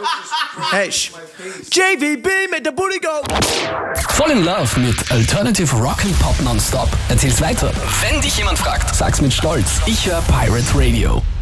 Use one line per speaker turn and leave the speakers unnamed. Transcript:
Hey, JVB mit der Bulli Go!
Voll in Love mit Alternative Rock and Pop Nonstop. Erzähl's weiter. Wenn dich jemand fragt, sag's mit Stolz. Ich höre Pirate Radio.